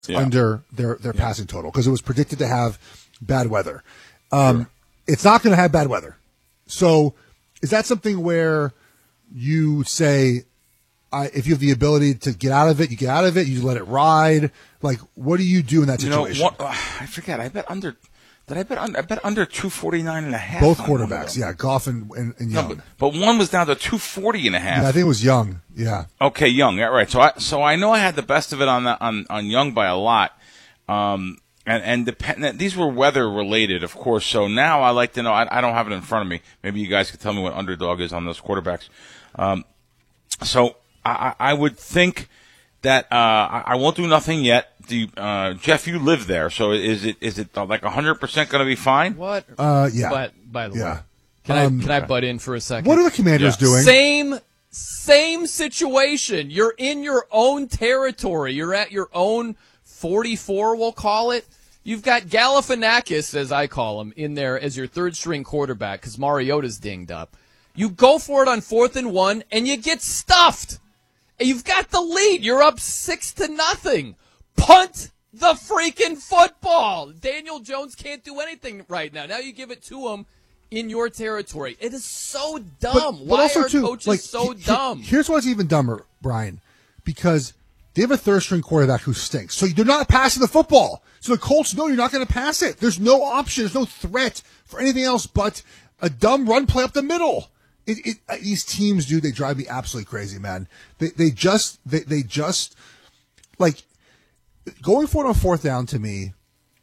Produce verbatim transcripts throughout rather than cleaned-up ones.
yeah. under their, their yeah. passing total because it was predicted to have bad weather. Um, sure. It's not going to have bad weather. So is that something where you say, I, if you have the ability to get out of it, you get out of it, you let it ride? Like, what do you do in that situation? You know, what, uh, I forget. I bet under – Did I bet under, I bet under two forty-nine and a half? Both quarterbacks, yeah, Goff and, and, and Young. No, but, but one was down to two forty and a half. Yeah, I think it was Young, yeah. Okay, Young, yeah, right. So I so I know I had the best of it on the, on, on Young by a lot. Um, and and depend, these were weather related, of course. So now I like to know, I, I don't have it in front of me. Maybe you guys could tell me what underdog is on those quarterbacks. Um, so I, I would think that uh, I, I won't do nothing yet. Do you, uh, Jeff, you live there, so is it is it like one hundred percent going to be fine? What? Uh, yeah. But, by the yeah. way, can um, I can I butt in for a second? What are the Commanders yeah. doing? Same same situation. You're in your own territory. You're at your own forty-four, we'll call it. You've got Galifianakis, as I call him, in there as your third-string quarterback because Mariota's dinged up. You go for it on fourth and one, and you get stuffed. And you've got the lead. You're up six to nothing. Punt the freaking football. Daniel Jones can't do anything right now. Now you give it to him in your territory. It is so dumb. But, but Why also are too, coaches like, so he, dumb? Here's what's even dumber, Brian, because they have a third-string quarterback who stinks. So they're not passing the football. So the Colts know you're not going to pass it. There's no option. There's no threat for anything else but a dumb run play up the middle. It, it, uh, these teams, dude, they drive me absolutely crazy, man. They they just they they just like going for it on fourth down to me.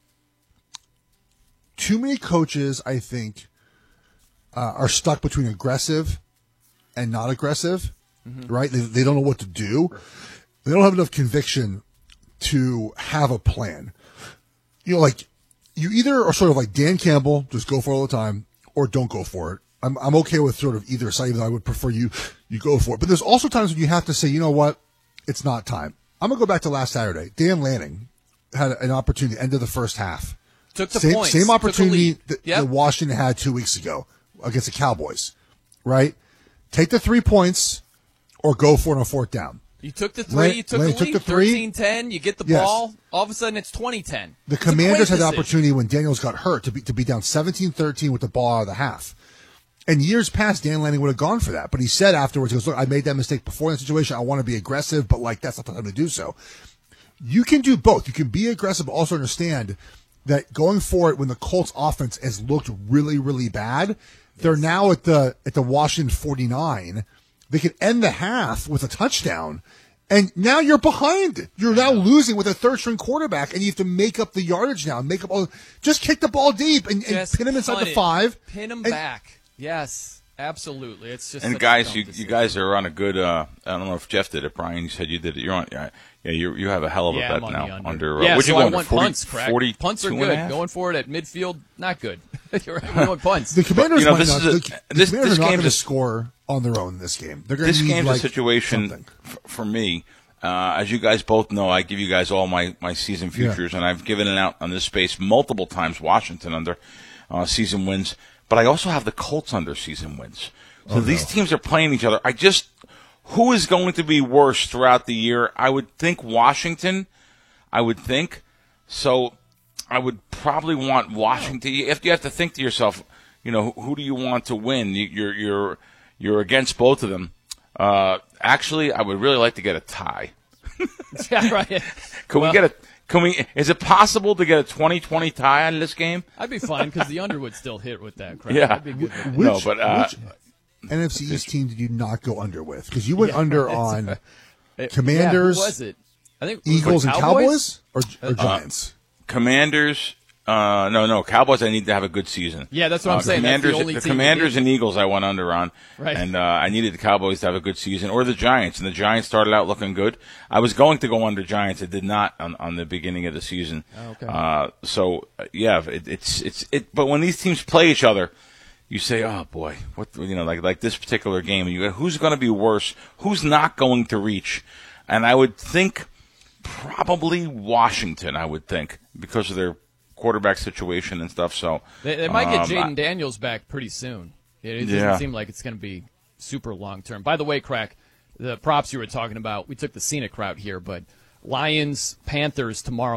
Too many coaches, I think, uh, are stuck between aggressive and not aggressive. Mm-hmm. Right? They they don't know what to do. They don't have enough conviction to have a plan. You know, like you either are sort of like Dan Campbell, just go for it all the time, or don't go for it. I'm I'm okay with sort of either side, even though I would prefer you you go for it. But there's also times when you have to say, you know what, it's not time. I'm gonna go back to last Saturday. Dan Lanning had an opportunity end of the first half. Took the same, points. Same opportunity that, yep. that Washington had two weeks ago against the Cowboys, right? Take the three points or go for it on fourth down. You took the three, Lan- you took Lanning the lead, took the three. thirteen ten, you get the Yes. ball, all of a sudden it's twenty ten. The It's a Commanders had great the decision. opportunity when Daniels got hurt to be to be down seventeen thirteen with the ball out of the half. And years past, Dan Lanning would have gone for that. But he said afterwards, he goes, look, I made that mistake before in that situation. I want to be aggressive, but, like, that's not the time to do so. You can do both. You can be aggressive, but also understand that going for it when the Colts offense has looked really, really bad, yes. They're now at the at the Washington forty-nine. They can end the half with a touchdown. And now you're behind. You're now losing with a third-string quarterback, and you have to make up the yardage now. Make up all. Just kick the ball deep and, and pin him inside the five. Pin him and, back. Yes, absolutely. It's just and guys, you decision. you guys are on a good. Uh, I don't know if Jeff did it, Brian. You said you did it. You're on. Yeah, yeah you you have a hell of a yeah, bet I'm on now. The under. under uh, yeah, what'd so you I go want forty, punts. Crack. forty, punts are good. Going for it at midfield, not good. You're right. We want punts. The Commanders, but, you know, might this not, is a, the, the this, Commanders this are not game's going to a, score on their own in this game. They're going this to need game's like a situation f- for me. Uh, as you guys both know, I give you guys all my, my season futures, yeah. and I've given it out on this space multiple times. Washington under uh, season wins, but I also have the Colts under season wins. So oh, these no. teams are playing each other. I just who is going to be worse throughout the year? I would think Washington. I would think so. I would probably want Washington. You have, you have to think to yourself, you know, who, who do you want to win? You, you're you're you're against both of them. Uh, actually, I would really like to get a tie. Yeah, right. Can well, we get a? Can we? Is it possible to get a twenty twenty tie on this game? I'd be fine because the under would still hit with that crowd. Yeah. That'd be good. Which, no, but uh, which N F C East team did you not go under with? Because you went yeah, under on it, Commanders. Yeah, who was it? I think Eagles and Cowboys, Cowboys or, or Giants. Uh, Commanders. Uh, no, no, Cowboys. I need to have a good season. Yeah, that's what I'm uh, saying. Commanders, that's the only the team Commanders and Eagles I went under on, right. and uh, I needed the Cowboys to have a good season, or the Giants, and the Giants started out looking good. I was going to go under Giants, it did not on, on the beginning of the season. Oh, okay. Uh, so uh, yeah, it, it's it's it. But when these teams play each other, you say, oh boy, what you know, like like this particular game, you go, who's going to be worse? Who's not going to reach? And I would think probably Washington. I would think because of their quarterback situation and stuff. So they, they might get um, Jaden Daniels back pretty soon. It, it doesn't yeah. seem like it's going to be super long term. By the way, Crack, the props you were talking about, we took the scenic route here, but Lions, Panthers tomorrow.